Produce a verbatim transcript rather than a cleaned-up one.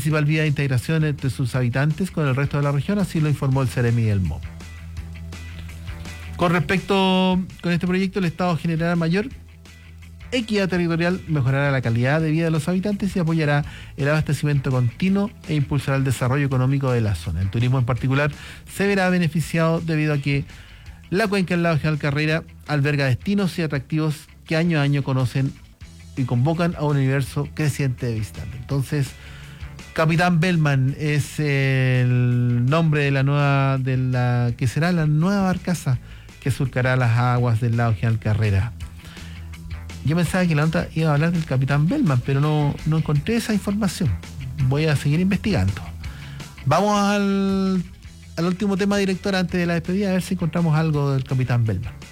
principal vía de integración entre sus habitantes con el resto de la región, así lo informó el Ceremi del M O B. Con respecto con este proyecto, el Estado generará mayor equidad territorial, mejorará la calidad de vida de los habitantes y apoyará el abastecimiento continuo e impulsará el desarrollo económico de la zona. El turismo en particular se verá beneficiado debido a que la cuenca del lago General Carrera alberga destinos y atractivos que año a año conocen y convocan a un universo creciente de visitantes. Entonces, Capitán Bellman es el nombre de la nueva, de la que será la nueva barcaza que surcará las aguas del lago General Carrera. Yo pensaba que la nota iba a hablar del Capitán Bellman, pero no, no encontré esa información. Voy a seguir investigando. Vamos al, al último tema, director, antes de la despedida, a ver si encontramos algo del Capitán Bellman.